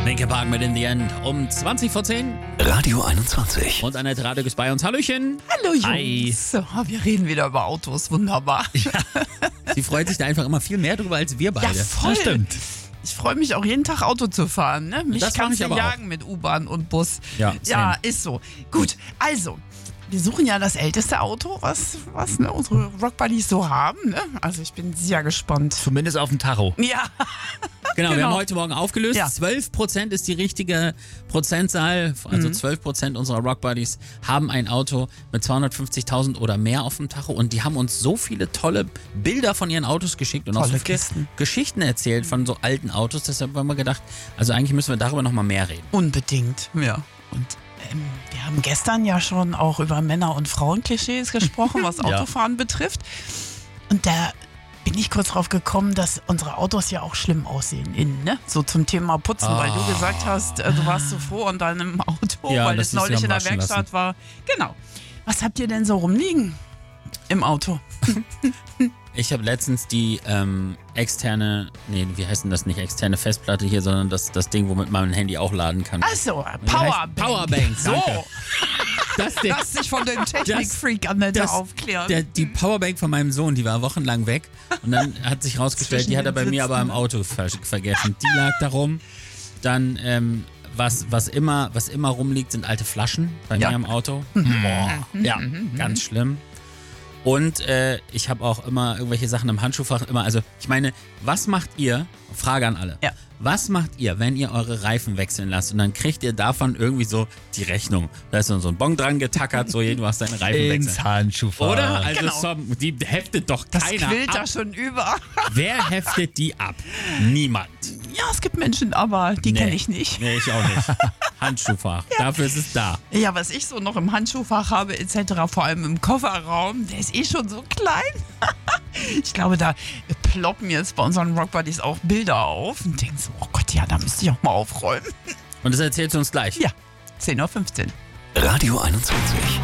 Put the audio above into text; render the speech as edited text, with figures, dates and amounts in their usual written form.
Linkin Park mit In the End um 20 vor 10. Radio 21. Und Annette Radek ist bei uns. Hallöchen. Hallo Jungs. Hi. So, wir reden wieder über Autos, wunderbar. Sie freut sich da einfach immer viel mehr drüber als wir beide. Ja, voll. Das stimmt. Ich freue mich auch jeden Tag Auto zu fahren. Ne? Mich Das mach kannst ich du aber jagen mit U-Bahn und Bus. Ja, Ja, ist so. Gut, also, wir suchen ja das älteste Auto, was ne, unsere Rockbuddies so haben. Ne? Also ich bin sehr gespannt. Zumindest auf dem Tacho. Ja, Genau, wir Genau. haben heute Morgen aufgelöst. Ja. 12% ist die richtige Prozentzahl. Also 12% unserer Rockbuddies haben ein Auto mit 250.000 oder mehr auf dem Tacho. Und die haben uns so viele tolle Bilder von ihren Autos geschickt und auch so Tolle viele Kisten. Geschichten erzählt von so alten Autos. Deshalb haben wir gedacht, also eigentlich müssen wir darüber nochmal mehr reden. unbedingt. Ja. Und wir haben gestern ja schon auch über Männer- und Frauenklischees gesprochen, was Ja. Autofahren betrifft. Und da bin ich kurz drauf gekommen, dass unsere Autos ja auch schlimm aussehen innen, ne? So zum Thema Putzen, weil du gesagt hast, du warst so froh an deinem Auto, Ja, weil dass es sie es neulich haben in der waschen Werkstatt lassen. war. Genau. Was habt ihr denn so rumliegen im Auto? Ich habe letztens die externe, nee, wie heißt denn das, nicht externe Festplatte hier, sondern das Ding, womit man ein Handy auch laden kann. Achso, heißt Powerbank. Powerbank, So, danke. Das Ding. lass dich von dem Technikfreak Annette aufklären. Die Powerbank von meinem Sohn, die war wochenlang weg. Und dann hat sich rausgestellt, die hat er bei mir aber im Auto vergessen. Die lag da rum. Dann, was immer rumliegt, sind alte Flaschen bei Ja. mir im Auto. Boah, ja, ganz schlimm. Und ich habe auch immer irgendwelche Sachen im Handschuhfach. Also ich meine, was macht ihr, Frage an alle, Ja. was macht ihr, wenn ihr eure Reifen wechseln lasst und dann kriegt ihr davon irgendwie so die Rechnung? Da ist so ein Bon dran getackert, so du hast deine Reifen wechseln. Handschuhfach. Oder? Also Genau. die heftet doch Das keiner quillt ab. da schon über. Wer heftet die ab? Niemand. Ja, es gibt Menschen, aber die kenne ich nicht. Nee, ich auch nicht. Handschuhfach, dafür ist es da. Ja, was ich so noch im Handschuhfach habe, etc., vor allem im Kofferraum, der ist eh schon so klein. Ich glaube, da ploppen jetzt bei unseren Rockbuddies auch Bilder auf und denken so, oh Gott, ja, da müsste ich auch mal aufräumen. Und das erzählst du uns gleich. Ja, 10:15 Uhr. Radio 21.